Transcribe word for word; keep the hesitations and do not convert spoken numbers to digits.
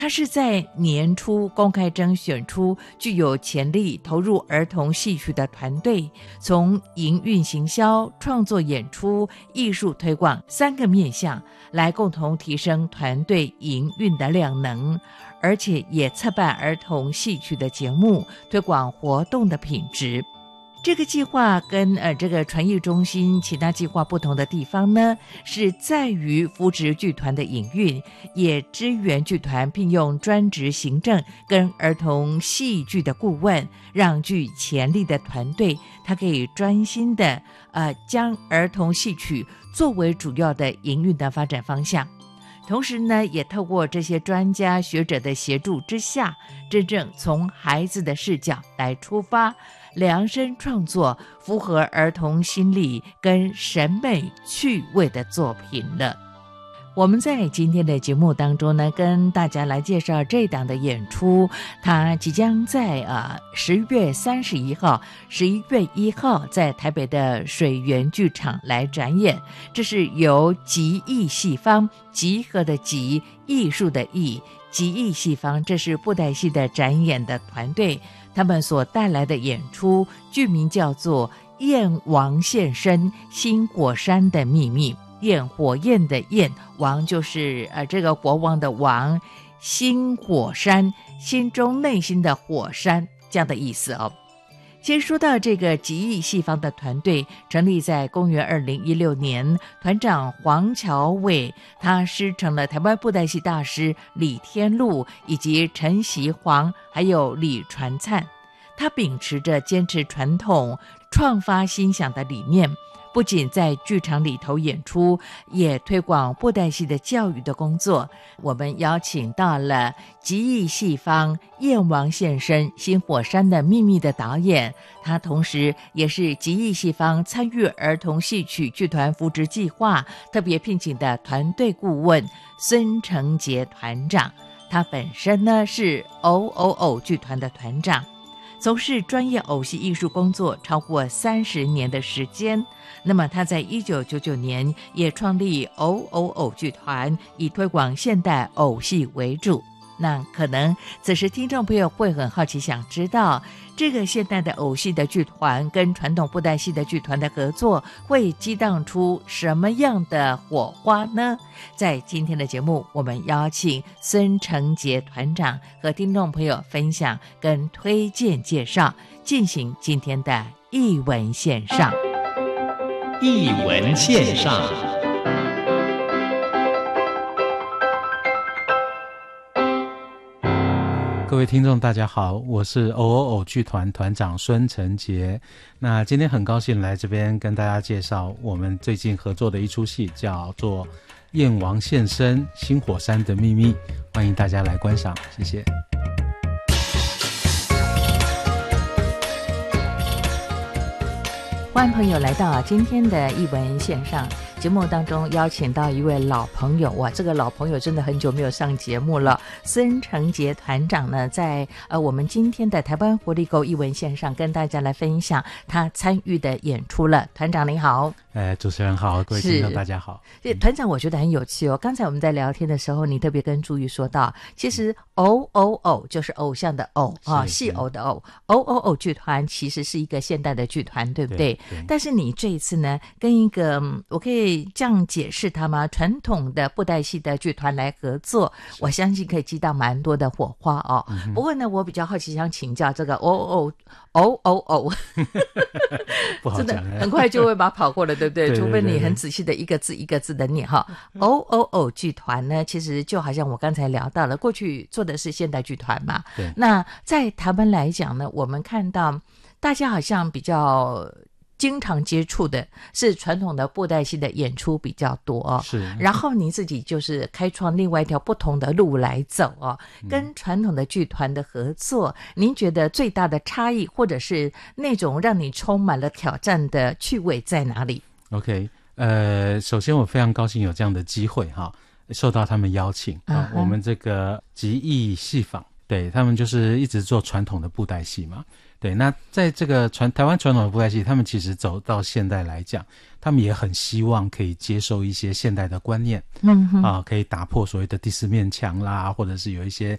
他是在年初公开征选出具有潜力投入儿童戏曲的团队，从营运行销、创作演出、艺术推广三个面向来共同提升团队营运的量能，而且也策办儿童戏曲的节目，推广活动的品质。这个计划跟呃这个传艺中心其他计划不同的地方呢，是在于扶植剧团的营运，也支援剧团聘用专职行政跟儿童戏剧的顾问，让具潜力的团队，他可以专心的呃将儿童戏曲作为主要的营运的发展方向。同时呢，也透过这些专家学者的协助之下，真正从孩子的视角来出发，量身创作符合儿童心理跟审美趣味的作品了。我们在今天的节目当中呢，跟大家来介绍这档的演出，它即将在呃十月三十一号、十一月一号在台北的水源剧场来展演。这是由集艺戏坊，集合的集，艺术的艺，集艺戏坊，这是布袋戏的展演的团队，他们所带来的演出，剧名叫做《焰王现身：新火山的秘密》。焰，火焰的焰，王就是呃这个国王的王，心火山，心中内心的火山，这样的意思哦。其实说到这个集艺戏坊的团队，成立在公元二零一六年，团长黄乔伟他师承了台湾布袋戏大师李天禄以及陈习煌还有李传灿，他秉持着坚持传统、创发新想的理念，不仅在剧场里头演出，也推广布袋戏的教育的工作。我们邀请到了集艺戏坊《焰王现身：新火山的秘密》的导演，他同时也是集艺戏坊参与儿童戏曲剧团扶植计划特别聘请的团队顾问孙成杰团长。他本身呢是偶偶偶剧团的团长，从事专业偶戏艺术工作超过三十年的时间。那么他在一九九九年也创立偶偶偶剧团，以推广现代偶戏为主。那可能此时听众朋友会很好奇，想知道这个现代的偶戏的剧团跟传统布袋戏的剧团的合作会激荡出什么样的火花呢？在今天的节目，我们邀请孙成杰团长和听众朋友分享跟推荐介绍，进行今天的艺文线上。 艺文线上， 各位听众大家好，我是偶偶偶剧团团长孙成杰。那今天很高兴来这边跟大家介绍我们最近合作的一出戏，叫做《焰王现身：新火山的秘密》，欢迎大家来观赏，谢谢。 欢迎朋友来到今天的艺文线上节目当中，邀请到一位老朋友，哇，这个老朋友真的很久没有上节目了。孙成杰团长呢，在呃我们今天的台湾活力购艺文线上跟大家来分享他参与的演出了。团长您好。 哎，主持人好，各位听众大家好。 团长，我觉得很有趣哦。刚才我们在聊天的时候，你特别跟朱玉说到，其实偶偶偶就是偶像的偶啊，戏偶的偶，偶偶偶剧团其实是一个现代的剧团，对不对？ 对对。 但是你这一次呢，跟一个我可以这样解释它吗？传统的布袋戏的剧团来合作，我相信可以激到蛮多的火花哦。嗯、不过呢，我比较好奇，想请教这个偶偶偶偶偶， 不好讲， 真的很快就会把它跑过了。对不对？ 对对对对， 除非你很仔细的一个字一个字的念哈。偶偶偶剧团呢，其实就好像我刚才聊到了，过去做的是现代剧团嘛。 对。那在台湾来讲呢，我们看到大家好像比较经常接触的是传统的布袋戏的演出比较多哦。 是。 然后你自己就是开创另外一条不同的路来走哦，跟传统的剧团的合作，嗯、您觉得最大的差异，或者是那种让你充满了挑战的趣味在哪里 ？OK， 呃，首先我非常高兴有这样的机会哈，受到他们邀请啊， uh-huh. 我们这个集艺戏坊，对他们就是一直做传统的布袋戏嘛。 对，那在这个传台湾传统的布袋戏，他们其实走到现代来讲，他们也很希望可以接受一些现代的观念， 嗯哼， 啊，可以打破所谓的第四面墙啦，或者是有一些